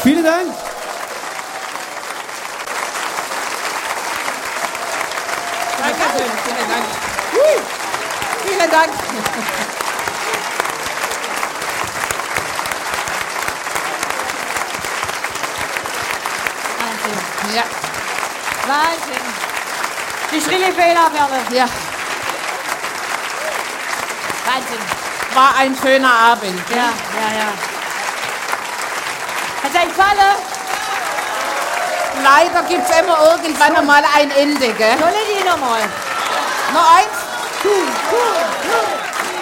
Vielen Dank. Dankeschön, vielen Dank. Vielen Dank. Wahnsinn. Ja. Wahnsinn. Die Schrilli-Fehler-Welle. Ja. Wahnsinn. War ein schöner Abend. Ja. Hat's euch gefallen? Leider gibt es immer irgendwann einmal ein Ende, gell? Soll ich die nochmal? Noch eins?